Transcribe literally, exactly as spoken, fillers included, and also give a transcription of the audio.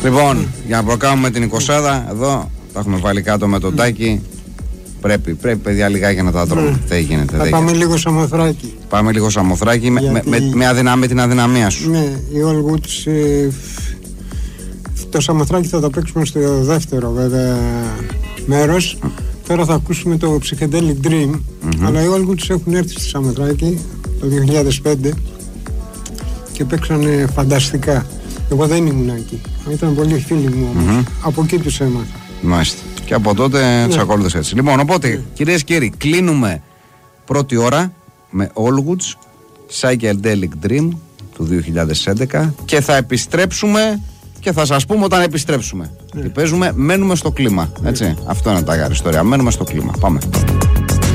Λοιπόν, για να προκάμουμε την εικοσάδα, εδώ τα έχουμε βάλει κάτω με τον Τάκη. Πρέπει, πρέπει παιδιά λιγάκι να τα τρώμε. Δεν γίνεται. Θα πάμε λίγο Σαμοθράκη. Πάμε λίγο Σαμοθράκη με, με, με, με, αδυνα, με την αδυναμία σου. Ναι, οι All Goods. Ε, το Σαμοθράκη θα το παίξουμε στο δεύτερο βέβαια μέρος. Mm. Τώρα θα ακούσουμε το Psychedelic Dream. Mm-hmm. Αλλά οι All Goods έχουν έρθει στη Σαμοθράκη το δύο χιλιάδες πέντε και παίξανε φανταστικά. Εγώ δεν ήμουν εκεί. Ήταν πολλοί φίλοι μου όμως. Mm-hmm. Από εκεί τους έμαθα. Μάλιστα. Και από τότε ναι. Τους ακολούθησε έτσι. Λοιπόν, οπότε ναι. Κυρίες και κύριοι, κλείνουμε πρώτη ώρα με Allwoods Psychedelic Dream του δύο χιλιάδες έντεκα και θα επιστρέψουμε και θα σας πούμε όταν επιστρέψουμε. Ναι. Και παίζουμε, μένουμε στο κλίμα. Έτσι. Ναι. Αυτό είναι τα γάρι ιστορία. Μένουμε στο κλίμα. Πάμε.